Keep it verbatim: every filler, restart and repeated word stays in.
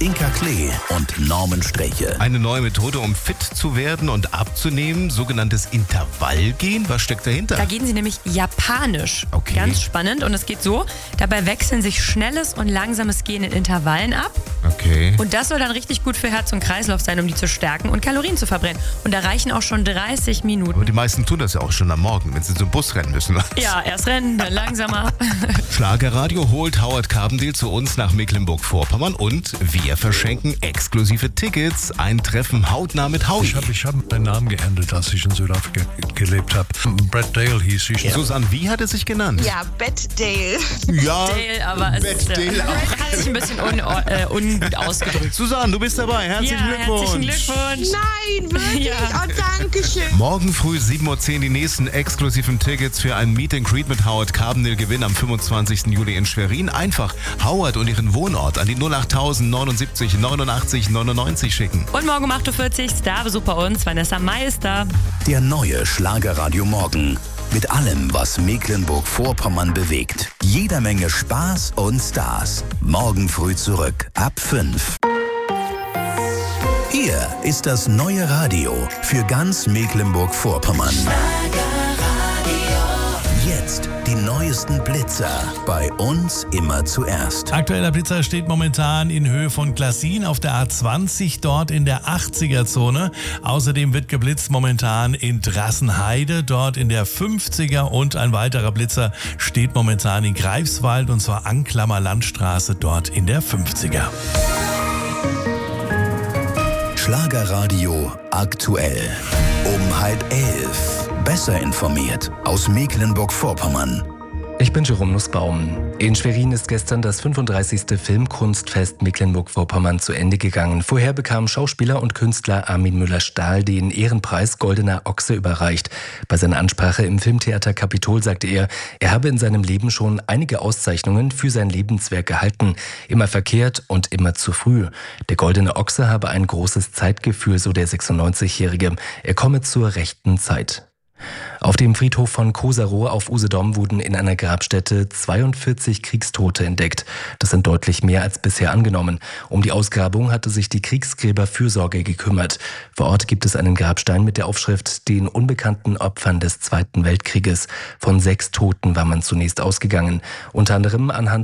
Inka Klee und Norman Streche. Eine neue Methode, um fit zu werden und abzunehmen, sogenanntes Intervallgehen. Was steckt dahinter? Da gehen sie nämlich japanisch. Okay. Ganz spannend. Und es geht so, dabei wechseln sich schnelles und langsames Gehen in Intervallen ab. Okay. Und das soll dann richtig gut für Herz und Kreislauf sein, um die zu stärken und Kalorien zu verbrennen. Und da reichen auch schon dreißig Minuten. Aber die meisten tun das ja auch schon am Morgen, wenn sie zum Bus rennen müssen. Ja, erst rennen, dann langsamer. Schlagerradio holt Howard Carpendale zu uns nach Mecklenburg-Vorpommern und wir verschenken exklusive Tickets. Ein Treffen hautnah mit Howie. Ich habe ich hab meinen Namen geändert, als ich in Südafrika gelebt habe. Brett Dale hieß ich. Ja. Susanne, wie hat er sich genannt? Ja, Bette Dale. Ja, Dale, aber es ist, Dale äh, hat sich ein bisschen un, äh, ungut ausgedrückt. Susanne, du bist dabei. Herzlichen Ja, Glückwunsch. herzlichen Glückwunsch. Nein, wirklich? Ja. Oh, danke schön. Morgen früh sieben Uhr zehn die nächsten exklusiven Tickets für ein Meet and Greet mit Howard Carpendale gewinnen am fünfundzwanzigsten Juli in Schwerin. Einfach Howard und ihren Wohnort an die null acht neunundsiebzig neunundachtzig neunundneunzig schicken. Und morgen um acht Uhr vierzig Starbesuch bei uns, Vanessa Meister. Der neue Schlagerradio Morgen. Mit allem, was Mecklenburg-Vorpommern bewegt. Jeder Menge Spaß und Stars. Morgen früh zurück ab fünf. Hier ist das neue Radio für ganz Mecklenburg-Vorpommern. Jetzt die neuesten Blitzer. Bei uns immer zuerst. Aktueller Blitzer steht momentan in Höhe von Glassin auf der A zwanzig, dort in der achtziger-Zone. Außerdem wird geblitzt momentan in Drassenheide, dort in der fünfziger. Und ein weiterer Blitzer steht momentan in Greifswald, und zwar Anklammer Landstraße, dort in der fünfziger. Schlagerradio aktuell. Um halb elf. Besser informiert aus Mecklenburg-Vorpommern. Ich bin Jerome Nussbaum. In Schwerin ist gestern das fünfunddreißigste Filmkunstfest Mecklenburg-Vorpommern zu Ende gegangen. Vorher bekam Schauspieler und Künstler Armin Müller-Stahl den Ehrenpreis Goldener Ochse überreicht. Bei seiner Ansprache im Filmtheater Kapitol sagte er, er habe in seinem Leben schon einige Auszeichnungen für sein Lebenswerk erhalten. Immer verkehrt und immer zu früh. Der Goldene Ochse habe ein großes Zeitgefühl, so der sechsundneunzigjährige. Er komme zur rechten Zeit. Auf dem Friedhof von Koserow auf Usedom wurden in einer Grabstätte zweiundvierzig Kriegstote entdeckt. Das sind deutlich mehr als bisher angenommen. Um die Ausgrabung hatte sich die Kriegsgräberfürsorge gekümmert. Vor Ort gibt es einen Grabstein mit der Aufschrift „Den unbekannten Opfern des Zweiten Weltkrieges". Von sechs Toten war man zunächst ausgegangen. Unter anderem anhand